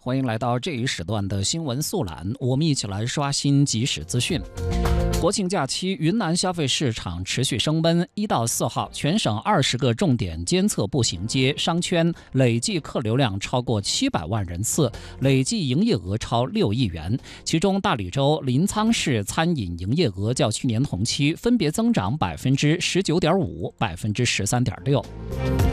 欢迎来到这一时段的新闻速览，我们一起来刷新即时资讯。国庆假期，云南消费市场持续升温。1到4号，全省20个重点监测步行街、商圈累计客流量超过700万人次，累计营业额超6亿元。其中，大理州、临沧市餐饮营业额较去年同期分别增长19.5%、13.6%。